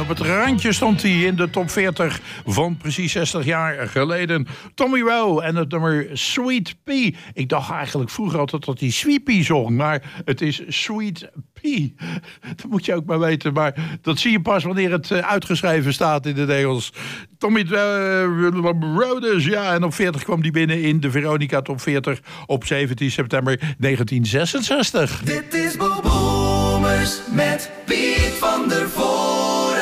Op het randje stond hij in de top 40 van precies 60 jaar geleden. Tommy Rowe en het nummer Sweet Pea. Ik dacht eigenlijk vroeger altijd dat hij Sweet Pea zong, maar het is Sweet Pea. Dat moet je ook maar weten, maar dat zie je pas wanneer het uitgeschreven staat in het Engels. Tommy Rowe dus, ja. En op 40 kwam hij binnen in de Veronica Top 40 op 17 september 1966. Dit is Bo Boomers met Piet van der Voren.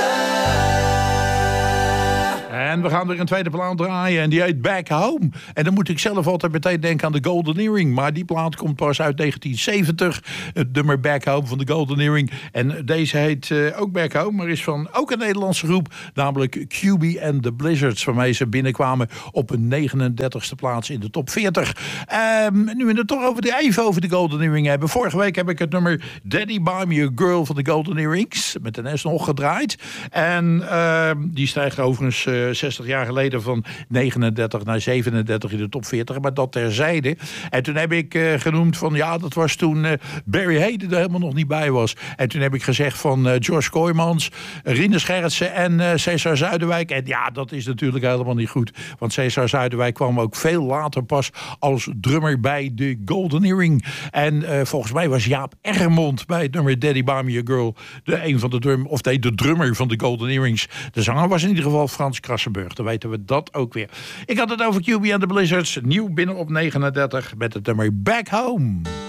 En we gaan er een tweede plaat draaien en die heet Back Home. En dan moet ik zelf altijd meteen denken aan de Golden Earring. Maar die plaat komt pas uit 1970. Het nummer Back Home van de Golden Earring. En deze heet ook Back Home, maar is van ook een Nederlandse groep. Namelijk QB and the Blizzards. Waarmee ze binnenkwamen op een 39e plaats in de top 40. Nu we het toch even over de Golden Earring hebben. Vorige week heb ik het nummer Daddy Buy Me a Girl van de Golden Earrings. Met de S nog gedraaid. En die stijgt overigens 60 jaar geleden van 39 naar 37 in de top 40. Maar dat terzijde. En toen heb ik genoemd van ja, dat was toen Barry Hayden er helemaal nog niet bij was. En toen heb ik gezegd van George Kooijmans, Rinus Gerritsen en Cesar Zuiderwijk. En ja, dat is natuurlijk helemaal niet goed. Want Cesar Zuiderwijk kwam ook veel later pas als drummer bij de Golden Earring. En volgens mij was Jaap Eggermond bij het nummer Daddy Buy Me a Girl de drummer van de Golden Earrings. De zanger was in ieder geval Frans Krassenburg. Dan weten we dat ook weer. Ik had het over QB and the Blizzards. Nieuw binnen op 39 met het nummer Back Home.